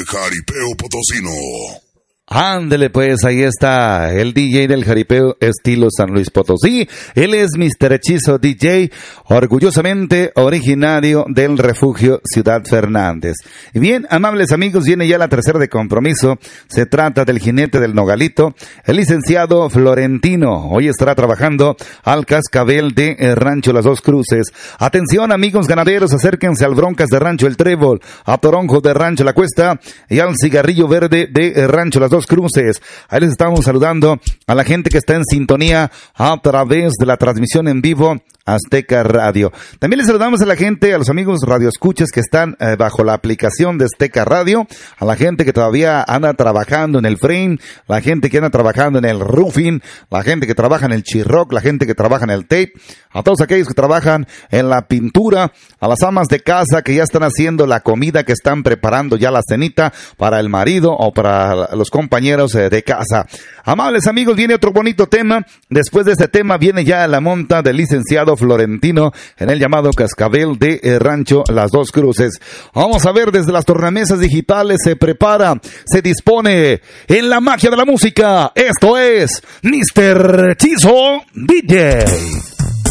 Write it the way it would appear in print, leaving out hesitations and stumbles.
del jaripeo potosino. Ándele pues, ahí está el DJ del jaripeo estilo San Luis Potosí. Él es Mr. Hechizo DJ, orgullosamente originario del refugio Ciudad Fernández. Y bien, amables amigos, viene ya la tercera de compromiso. Se trata del jinete del Nogalito, el licenciado Florentino. Hoy estará trabajando al cascabel de Rancho Las Dos Cruces. Atención amigos ganaderos, acérquense al Broncas de Rancho El Trébol, a Toronjo de Rancho La Cuesta y al Cigarrillo Verde de Rancho Las Dos Cruces. Ahí les estamos saludando a la gente que está en sintonía a través de la transmisión en vivo Azteca Radio. También les saludamos a la gente, a los amigos radioescuchas que están bajo la aplicación de Azteca Radio, a la gente que todavía anda trabajando en el frame, la gente que anda trabajando en el roofing, la gente que trabaja en el chirroc, la gente que trabaja en el tape, a todos aquellos que trabajan en la pintura, a las amas de casa que ya están haciendo la comida, que están preparando ya la cenita para el marido o para los compañeros de casa. Amables amigos, viene otro bonito tema. Después de este tema viene ya la monta del licenciado Florentino en el llamado cascabel de Rancho Las Dos Cruces. Vamos a ver desde las tornamesas digitales, se prepara, se dispone en la magia de la música. Esto es Mr. Hechizo DJ.